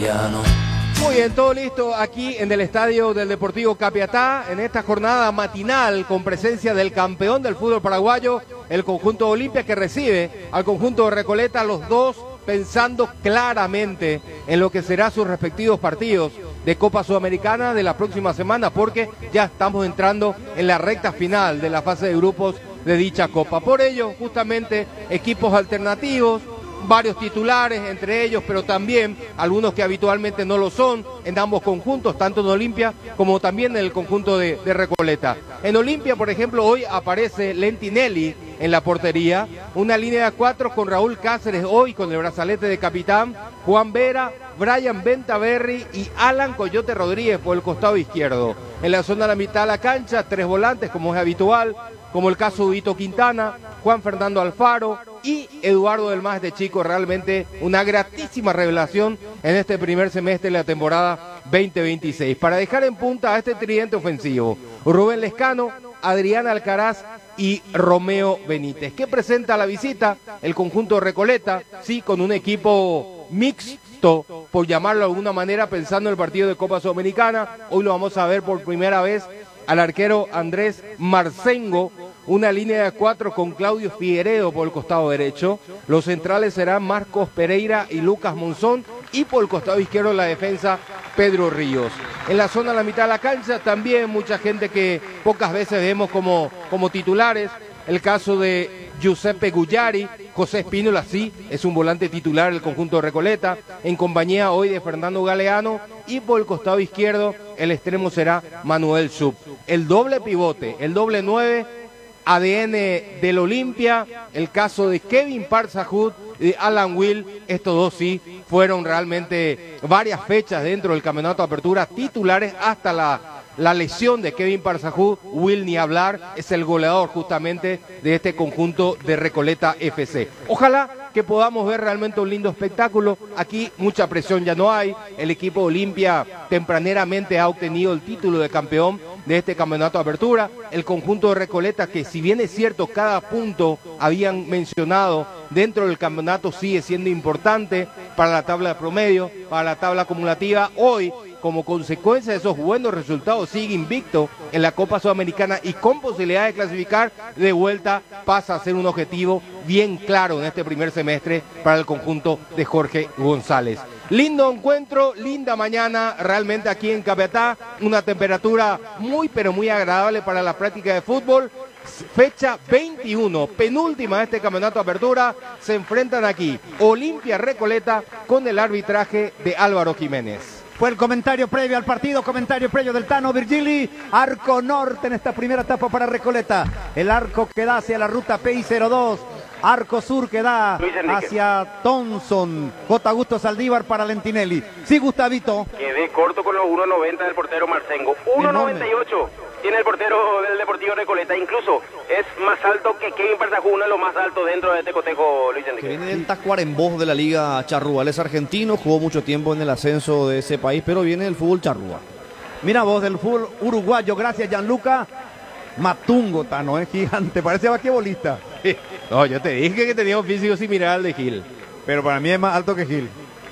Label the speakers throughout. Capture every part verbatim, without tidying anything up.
Speaker 1: Muy bien, todo listo aquí en el estadio del Deportivo Capiatá, en esta jornada matinal con presencia del campeón del fútbol paraguayo, el conjunto Olimpia, que recibe al conjunto de Recoleta, los dos pensando claramente en lo que serán sus respectivos partidos de Copa Sudamericana de la próxima semana, porque ya estamos entrando en la recta final de la fase de grupos de dicha Copa. Por ello, justamente, equipos alternativos, varios titulares entre ellos, pero también algunos que habitualmente no lo son en ambos conjuntos, tanto en Olimpia como también en el conjunto de, de Recoleta. En Olimpia, por ejemplo, hoy aparece Lentinelli en la portería, una línea de cuatro con Raúl Cáceres hoy con el brazalete de capitán, Juan Vera, Brian Bentaberry y Alan Coyote Rodríguez por el costado izquierdo. En la zona de la mitad de la cancha, tres volantes como es habitual, como el caso de Vito Quintana, Juan Fernando Alfaro y Eduardo del Más de Chico, realmente una gratísima revelación en este primer semestre de la temporada veinte veintiséis. Para dejar en punta a este tridente ofensivo, Rubén Lescano, Adrián Alcaraz y Romeo Benítez. ¿Qué presenta la visita? El conjunto de Recoleta, sí, con un equipo mixto, por llamarlo de alguna manera, pensando en el partido de Copa Sudamericana. Hoy lo vamos a ver por primera vez al arquero Andrés Marcengo, una línea de cuatro con Claudio Figueredo por el costado derecho. Los centrales serán Marcos Pereira y Lucas Monzón, y por el costado izquierdo la defensa Pedro Ríos. En la zona de la mitad de la cancha también mucha gente que pocas veces vemos como, como titulares. El caso de Giuseppe Gugliari, José Espínola sí, es un volante titular del conjunto de Recoleta, en compañía hoy de Fernando Galeano, y por el costado izquierdo el extremo será Manuel Sub. El doble pivote, el doble nueve, A D N del Olimpia, el caso de Kevin Parsahud y Alan Will, estos dos sí fueron realmente varias fechas dentro del campeonato de apertura titulares hasta la, la lesión de Kevin Parsahud. Will ni hablar, es el goleador justamente de este conjunto de Recoleta F C. Ojalá que podamos ver realmente un lindo espectáculo. Aquí mucha presión ya no hay, el equipo Olimpia tempraneramente ha obtenido el título de campeón de este campeonato de apertura. El conjunto de Recoleta, que si bien es cierto cada punto habían mencionado dentro del campeonato sigue siendo importante para la tabla de promedio, para la tabla acumulativa, hoy como consecuencia de esos buenos resultados sigue invicto en la Copa Sudamericana y con posibilidad de clasificar de vuelta pasa a ser un objetivo bien claro en este primer semestre para el conjunto de Jorge González. Lindo encuentro, linda mañana realmente aquí en Capiatá, una temperatura muy pero muy agradable para la práctica de fútbol. Fecha veintiuno, penúltima de este campeonato de apertura, se enfrentan aquí Olimpia Recoleta con el arbitraje de Álvaro Jiménez.
Speaker 2: Fue el comentario previo al partido, comentario previo del Tano Virgili. Arco norte en esta primera etapa para Recoleta. El arco que da hacia la ruta P I cero dos. Arco sur que da hacia Thompson. J. Augusto Saldívar para Lentinelli. Sí, Gustavito.
Speaker 3: Quedé corto con los uno noventa del portero Marcengo. uno noventa y ocho tiene el portero del Deportivo Recoleta. Incluso es más alto que Kevin Parsahud, uno de los más altos dentro de este cotejo, Luis Enrique.
Speaker 4: Que viene del Tacuarembó de la Liga Charrúa. Él es argentino, jugó mucho tiempo en el ascenso de ese país, pero viene del fútbol charrúa.
Speaker 2: Mira vos, del fútbol uruguayo. Gracias, Gianluca. Matungo, Tano, es gigante. Parece basquetbolista.
Speaker 1: No, yo te dije que tenía un físico similar al de Gil.
Speaker 2: Pero para mí es más alto que Gil.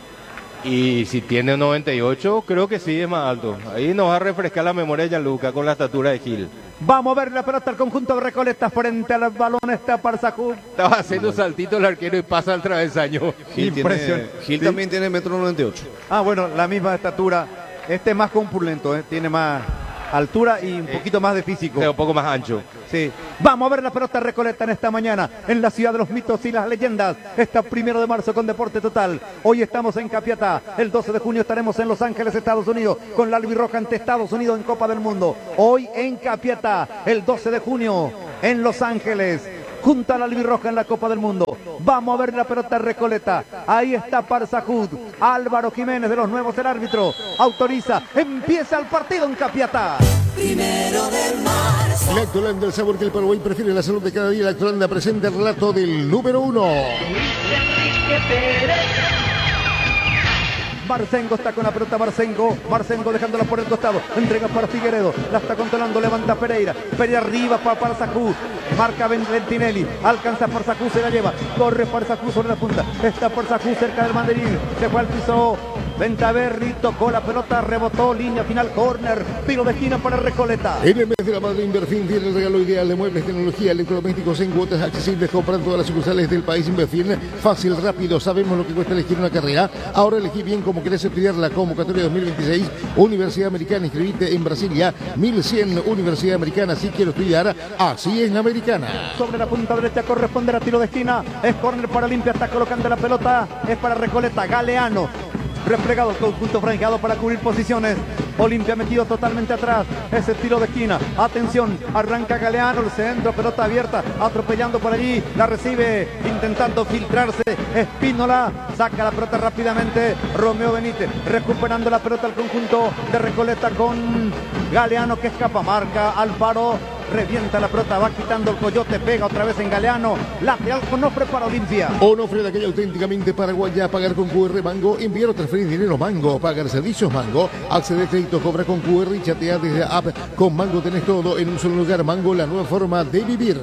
Speaker 1: Y si tiene noventa y ocho, creo que sí es más alto. Ahí nos va a refrescar la memoria de Gianluca con la estatura de Gil.
Speaker 2: Vamos a ver la pelota al conjunto de Recoleta frente al balón. Está Parsahud.
Speaker 1: Estaba haciendo un saltito el arquero y pasa al travesaño.
Speaker 4: Gil, tiene, Gil ¿sí? También tiene metro noventa y ocho.
Speaker 2: Ah, bueno, la misma estatura. Este es más compulento, ¿eh? Tiene más altura y un poquito más de físico.
Speaker 1: Un poco más ancho.
Speaker 2: Sí. Vamos a ver la pelota Recoleta en esta mañana, en la ciudad de los mitos y las leyendas. Está primero de marzo con Deporte Total. Hoy estamos en Capiatá. El doce de junio estaremos en Los Ángeles, Estados Unidos, con la albirroja ante Estados Unidos en Copa del Mundo. Hoy en Capiatá, el doce de junio, en Los Ángeles, junto a la albirroja en la Copa del Mundo. Vamos a ver la pelota Recoleta. Ahí está Parsahud. Álvaro Jiménez, de los nuevos, el árbitro. Autoriza. Empieza el partido en Capiatá.
Speaker 5: Primero de marzo.
Speaker 6: Lactolanda, el sabor que el Paraguay prefiere, la salud de cada día. Lactolanda presenta el relato del número uno.
Speaker 2: Marcengo está con la pelota, Marcengo. Marcengo dejándola por el costado. Entrega para Figueredo. La está controlando, levanta Pereira. Pereira arriba para Parzakú. Marca Lentinelli. Alcanza Parzakú, se la lleva. Corre Parzakú sobre la punta. Está Parzakú cerca del banderín. Se fue al piso. Ventaverri tocó la pelota, rebotó, línea final, córner, tiro de esquina para Recoleta.
Speaker 6: En el mes de la madre Inverfin tiene el regalo ideal de muebles, tecnología, electrodomésticos en cuotas accesibles. Compran todas las sucursales del país. Inverfin, fácil, rápido, sabemos lo que cuesta elegir una carrera. Ahora elegí bien cómo querés estudiar la convocatoria dos mil veintiséis. Universidad Americana, inscribite en Brasilia, mil cien Universidad Americana. Si quiero estudiar, así es la americana.
Speaker 2: Sobre la punta derecha corresponderá tiro de esquina, es córner para Olimpia, está colocando la pelota, es para Recoleta, Galeano. Replegado el conjunto franjado para cubrir posiciones. Olimpia metido totalmente atrás. Ese tiro de esquina. Atención. Arranca Galeano. El centro. Pelota abierta. Atropellando por allí. La recibe. Intentando filtrarse. Espínola. Saca la pelota rápidamente. Romeo Benítez. Recuperando la pelota al conjunto de Recoleta con Galeano que escapa. Marca Alfaro. Revienta la pelota, va quitando el Coyote, pega otra vez en Galeano, lateral Onofre para Olimpia.
Speaker 6: Onofre de aquella auténticamente paraguaya, pagar con Q R Mango, enviar o transferir dinero Mango, pagar servicios Mango, acceder a crédito, cobra con Q R y chatear desde la app. Con Mango tenés todo en un solo lugar. Mango, la nueva forma de vivir.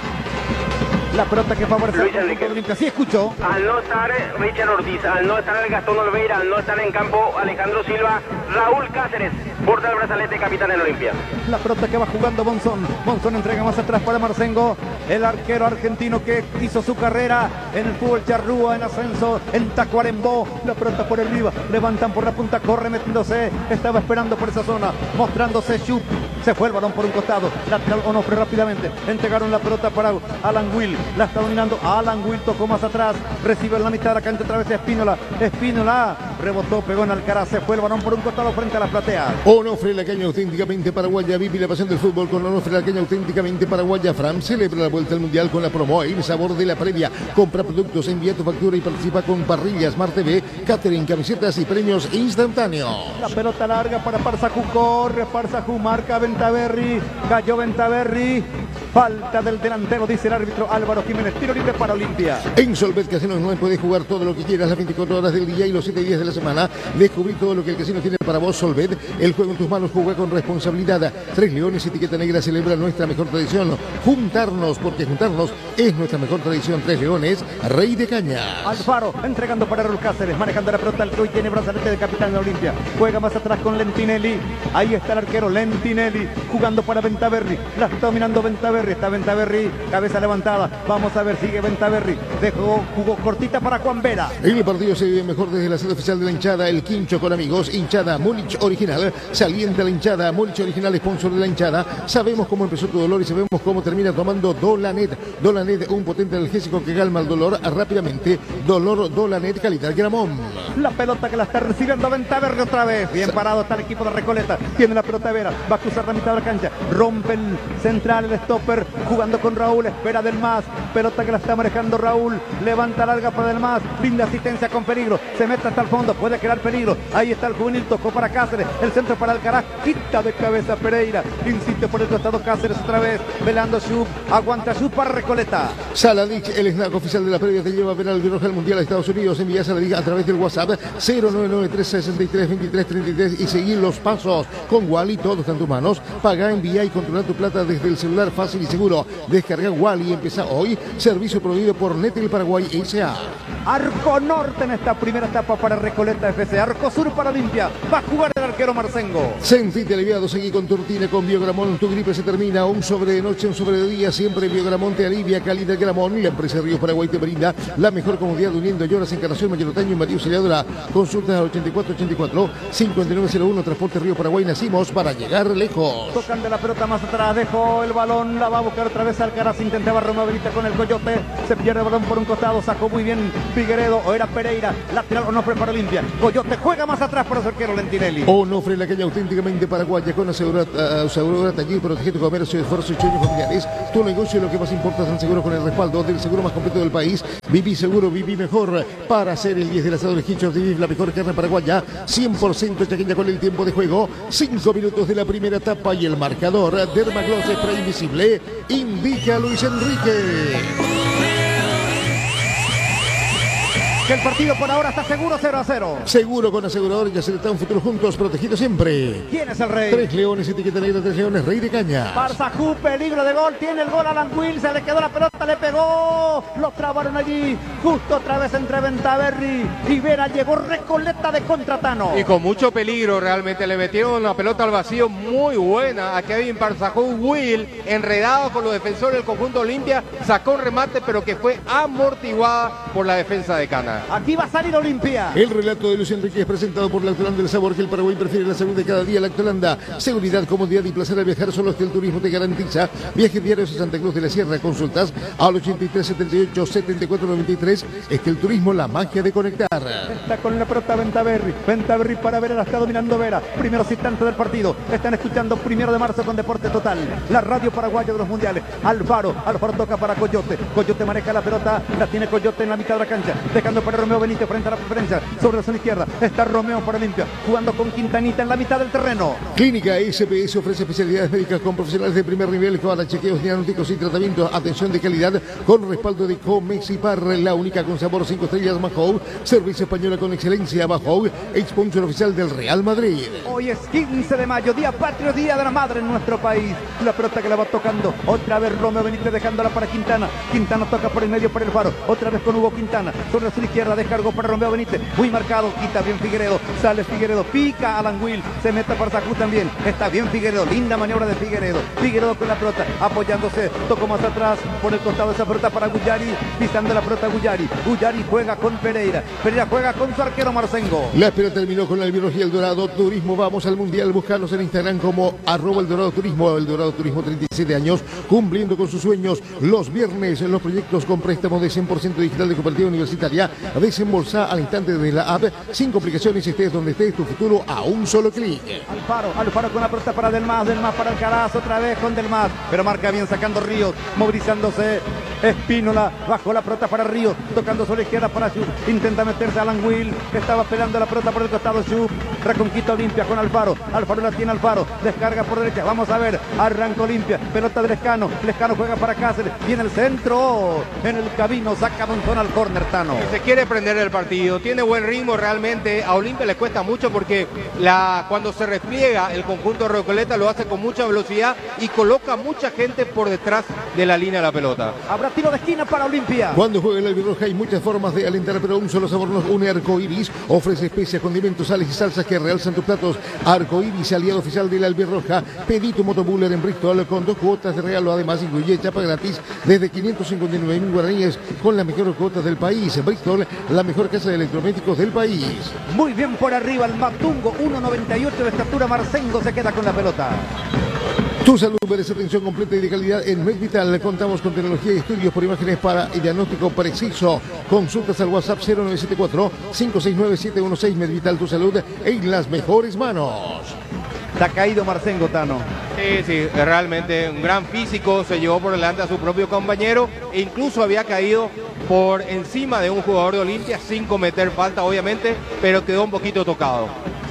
Speaker 2: La pelota que favorece
Speaker 3: Luis Enrique.
Speaker 2: Olimpia. Sí, escuchó.
Speaker 3: Al no estar Richard Ortiz, al no estar el Gastón Olveira, al no estar en campo Alejandro Silva, Raúl Cáceres porta el brazalete capitán en Olimpia.
Speaker 2: La pelota que va jugando Monzón. Monzón entrega más atrás para Marcengo, el arquero argentino que hizo su carrera en el fútbol charrúa, en ascenso, en Tacuarembó. La pelota por arriba, levantan por la punta, corre metiéndose, estaba esperando por esa zona, mostrándose Schupp. Se fue el balón por un costado, lateral Onofre rápidamente, entregaron la pelota para Alan Will, la está dominando Alan Will, tocó más atrás, recibe en la mitad de la cancha otra vez Espínola, Espínola, rebotó, pegó en Alcaraz, se fue el balón por un costado frente a la platea.
Speaker 6: Onofre, la caña auténticamente paraguaya, vive la pasión del fútbol con Onofre, la caña auténticamente paraguaya. Fram celebra la vuelta al mundial con la promo El sabor de la previa. Compra productos, envía tu factura y participa con parrillas, Smart T V, catering, camisetas y premios instantáneos.
Speaker 2: La pelota larga para Parzakú, corre Parzakú, marca Ventaverri, cayó Ventaverri. Falta del delantero, dice el árbitro Álvaro Jiménez. Tiro libre para Olimpia.
Speaker 6: En Solvet Casinos no puedes jugar todo lo que quieras las veinticuatro horas del día y los siete días de la semana. Descubrí todo lo que el casino tiene para vos. Solvet, el juego en tus manos, juega con responsabilidad. Tres Leones, etiqueta negra, celebra nuestra mejor tradición. Juntarnos, porque juntarnos es nuestra mejor tradición. Tres Leones, Rey de Caña.
Speaker 2: Alfaro, entregando para Raúl Cáceres, manejando la pelota, el que hoy tiene brazalete de capitán de Olimpia. Juega más atrás con Lentinelli. Ahí está el arquero Lentinelli, jugando para Ventaverri. La está dominando Ventaverri. Está Ventaverri, cabeza levantada. Vamos a ver, sigue Ventaverri. Dejó, jugó cortita para Juan Vera.
Speaker 6: En el partido se vive mejor desde la sede oficial de la hinchada, el Quincho con amigos. Hinchada Múnich Original. Se alienta la hinchada. Múnich Original, sponsor de la hinchada. Sabemos cómo empezó tu dolor y sabemos cómo termina tomando Dolanet. Dolanet, un potente analgésico que calma el dolor rápidamente. Dolor Dolanet, calidad Gramón.
Speaker 2: La pelota que la está recibiendo Ventaverri otra vez. Bien parado está el equipo de Recoleta. Tiene la pelota Vera. Va a cruzar la mitad de la cancha. Rompe el central, el stopper. Jugando con Raúl. Espera Del Mas. Pelota que la está manejando Raúl. Levanta larga para Del Mas. Linda asistencia con peligro. Se mete hasta el fondo. Puede crear peligro. Ahí está el juvenil. Tocó para Cáceres. El centro para Alcaraz. Quita de cabeza Pereira. Insiste por el costado Cáceres otra vez. Velando Schupp. Aguanta Schupp para Recoleta.
Speaker 6: Saladix, el snack oficial de la previa, te lleva a ver al Virroja del Mundial a Estados Unidos. Envía Saladix a través del WhatsApp cero nueve nueve tres sesenta y tres veintitrés treinta y tres y seguir los pasos. Con Wally, todo está en tus manos. Paga, envía y controla tu plata desde el celular fácil y seguro. Descarga Wally y empieza hoy. Servicio proveído por Netel Paraguay S A.
Speaker 2: Arco Norte en esta primera etapa para Recoleta F C. Arco Sur para Olimpia. Va a jugar el arquero Marcengo.
Speaker 6: Sentite aliviado, seguí con tu rutina con Biogramón. Tu gripe se termina. Un sobre de noche, un sobre de día. Siempre Biogramón te alivia. Calidad Gramón. La empresa Río Paraguay te brinda la mejor comodidad uniendo Lloras, Encarnación, Mayerotaño y María Auxiliadora. Consultas al ochenta y cuatro ochenta y cuatro cincuenta y nueve cero uno. Transporte Río Paraguay. Nacimos para llegar lejos.
Speaker 2: Tocan de la pelota más atrás. Dejó el balón. La va a buscar otra vez Alcaraz. Intentaba Romeo Benítez con el Coyote. Se pierde el balón por un costado. Sacó muy bien Figueredo. O era Pereira. Lateral Onofre para Olimpia. Coyote juega más atrás para su arquero Lentinelli.
Speaker 6: Onofre, la caña auténticamente paraguaya con aseguradora, aseguradora Taller. Protege tu comercio, esfuerzo y sueños familiares. Tu negocio, lo que más importa, es el seguro con el respaldo del seguro más completo del país. Viví seguro, viví mejor. Para hacer el diez del asado de Hitchers, vivís la mejor carne paraguaya. cien por ciento chaqueña con el tiempo de juego. cinco minutos de la primera etapa y el marcador. Dermagloss Spray Invisible indica a Luis Enrique.
Speaker 2: que el partido por ahora está seguro cero a cero.
Speaker 6: Seguro con asegurador y acertar un futuro juntos, protegido siempre.
Speaker 2: ¿Quién es el rey?
Speaker 6: Tres leones, etiqueta negra, tres leones, rey de caña.
Speaker 2: Barzajú, peligro de gol, tiene el gol Alan Will, se le quedó la pelota, le pegó, lo trabaron allí, justo otra vez entre Ventaverri y Vera, llegó Recoleta de contratano.
Speaker 1: Y con mucho peligro realmente, le metieron la pelota al vacío muy buena a Kevin Barzajú. Will, enredado con los defensores del conjunto Olimpia, sacó un remate pero que fue amortiguada por la defensa de Cana.
Speaker 2: Aquí va a salir Olimpia.
Speaker 6: El relato de Luis Enrique es presentado por Lactolanda del Sabor, que el Paraguay prefiere la salud de cada día. Lactolanda, seguridad, comodidad y placer al viajar, solo que el turismo te garantiza. Viajes diarios a Santa Cruz de la Sierra, consultas al ochenta y tres setenta y ocho setenta y cuatro noventa y tres. Es que el turismo, la magia de conectar.
Speaker 2: Está con la pelota Ventaverri, Ventaverri para Vera, la está dominando Vera. Primeros instantes del partido, están escuchando Primero de Marzo con Deporte Total, la radio paraguaya de los mundiales. Alfaro, Alfaro toca para Coyote, Coyote maneja la pelota, la tiene Coyote en la mitad de la cancha, dejando para Romeo Benítez frente a la preferencia, sobre la zona izquierda, está Romeo para Olimpia, jugando con Quintanita en la mitad del terreno.
Speaker 6: Clínica S P S ofrece especialidades médicas con profesionales de primer nivel para chequeos diagnósticos y tratamientos, atención de calidad con respaldo de Comexipar, la única con sabor cinco estrellas Mahou, servicio española con excelencia Mahou, sponsor oficial del Real Madrid.
Speaker 2: Hoy es quince de mayo, día patrio, día de la madre en nuestro país. La pelota que la va tocando, otra vez Romeo Benítez dejándola para Quintana. Quintana toca por el medio para el Faro, otra vez con Hugo Quintana, sobre la zona izquierda, descargó para Romeo Benítez, muy marcado, quita bien Figueredo, sale Figueredo, pica Alan Will, se mete para Zacú también, está bien Figueredo, linda maniobra de Figueredo, Figueredo con la pelota, apoyándose, tocó más atrás, por el costado de esa pelota para Guyari, pisando la pelota Guyari, Guyari juega con Pereira, Pereira juega con su arquero Marcengo.
Speaker 6: La espera terminó con la albirroja El Dorado Turismo, vamos al Mundial, buscarnos en Instagram como arroba El Dorado Turismo, El Dorado Turismo, treinta y siete años, cumpliendo con sus sueños. Los viernes en los proyectos con préstamos de cien por ciento digital de cooperativa universitaria, desembolsa al instante desde la app, sin complicaciones, estés donde estés, tu futuro a un solo clic.
Speaker 2: Alfaro, Alfaro con la pelota para Delmas, Delmas para Alcaraz, otra vez con Delmas, pero marca bien sacando Ríos, movilizándose Espínola, bajó la pelota para Ríos, tocando sobre la izquierda para Schupp, intenta meterse Alan Will, estaba peleando la pelota por el costado Schupp, reconquista Olimpia con Alfaro, Alfaro la tiene Alfaro, descarga por derecha, vamos a ver, arranca Olimpia, pelota de Lescano, Lescano juega para Cáceres, viene el centro, en el camino, saca Monzón al córner, Tano.
Speaker 1: Se quiere prender el partido, tiene buen ritmo realmente, a Olimpia le cuesta mucho porque la, cuando se repliega el conjunto de Recoleta lo hace con mucha velocidad y coloca mucha gente por detrás de la línea de la pelota.
Speaker 2: Habrá tiro de esquina para Olimpia.
Speaker 6: Cuando juega el albirroja hay muchas formas de alentar, pero un solo sabor nos une. Arcoiris ofrece especias, condimentos, sales y salsas que realzan tus platos. Arcoiris, aliado oficial de la albirroja. Pedí tu motobuller en Bristol con dos cuotas de regalo. Además incluye chapa gratis desde quinientos cincuenta y nueve mil guaraníes con las mejores cuotas del país. Bristol, la mejor casa de electrodomésticos del país.
Speaker 2: Muy bien por arriba el Matungo, uno noventa y ocho de estatura. Marcengo se queda con la pelota.
Speaker 6: Tu salud merece atención completa y de calidad en MedVital. Contamos con tecnología y estudios por imágenes para diagnóstico preciso. Consultas al WhatsApp cero nueve siete cuatro, cinco seis nueve, siete uno seis. MedVital, tu salud en las mejores manos.
Speaker 2: Está caído Marcengo, Tano.
Speaker 1: Sí, sí, realmente un gran físico, se llevó por delante a su propio compañero e incluso había caído por encima de un jugador de Olimpia sin cometer falta, obviamente, pero quedó un poquito tocado.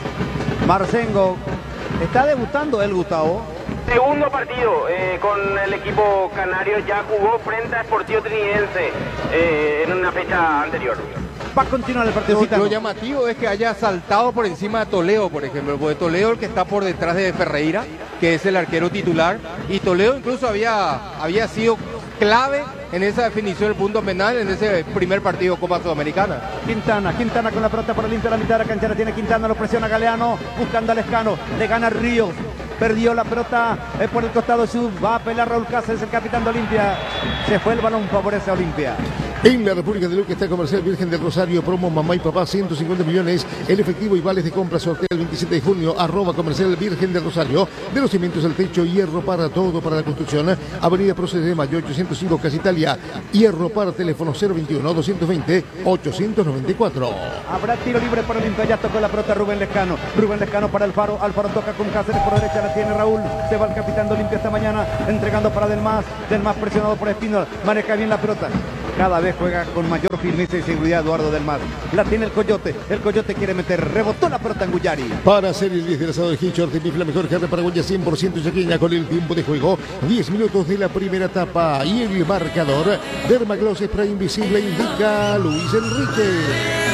Speaker 2: Marcengo, está debutando él, Gustavo.
Speaker 3: Segundo partido eh, con el equipo canario, ya jugó frente a Sportivo Trinidense eh, en una fecha anterior.
Speaker 2: Va a continuar el partido.
Speaker 1: Lo, lo llamativo es que haya saltado por encima de Toledo, por ejemplo, porque Toledo el que está por detrás de Ferreira, que es el arquero titular, y Toledo incluso había, había sido clave en esa definición del punto penal en ese primer partido Copa Sudamericana.
Speaker 2: Quintana, Quintana con la pelota para Olimpia, la mitad de la cancha la tiene Quintana, lo presiona Galeano, buscando a Lescano, le gana Ríos, perdió la pelota eh, por el costado sur, va a pelear Raúl Cáceres, el capitán de Olimpia, se fue el balón, favorece a Olimpia.
Speaker 6: En la República de Luque está Comercial Virgen del Rosario, promo mamá y papá, ciento cincuenta millones en efectivo y vales de compra, sorteo el veintisiete de junio, arroba Comercial Virgen del Rosario, de los cimientos al techo, hierro para todo, para la construcción, avenida Próceres de Mayo, ochocientos cinco, Casa Italia, hierro para teléfono cero veintiuno, doscientos veinte, ochocientos noventa y cuatro.
Speaker 2: Habrá tiro libre para Olimpia, ya tocó la pelota Rubén Lescano, Rubén Lescano para Alfaro, Alfaro toca con Cáceres por derecha, la tiene Raúl, se va el capitán de Olimpia esta mañana, entregando para Delmas, Delmas presionado por Espínola, maneja bien la pelota. Cada vez juega con mayor firmeza y seguridad Eduardo del Mar. La tiene el Coyote. El Coyote quiere meter. Rebotó la pelota en Guyari.
Speaker 6: Para hacer el diez del asado de Hitchort, la mejor carne paraguaya cien por ciento chaqueña con el tiempo de juego. diez minutos de la primera etapa y el marcador. Dermagloss Spray Invisible indica Luis Enrique.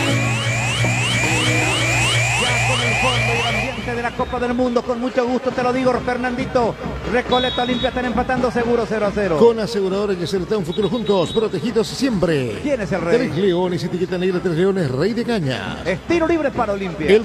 Speaker 2: De la Copa del Mundo, con mucho gusto te lo digo, Fernandito. Recoleta, Olimpia están empatando seguro cero a cero.
Speaker 6: Con aseguradora y acertar un futuro juntos, protegidos siempre.
Speaker 2: ¿Quién es el rey?
Speaker 6: Tres Leones, etiqueta negra, Tres Leones, Rey de Caña.
Speaker 2: Es tiro libre para Olimpia.
Speaker 6: El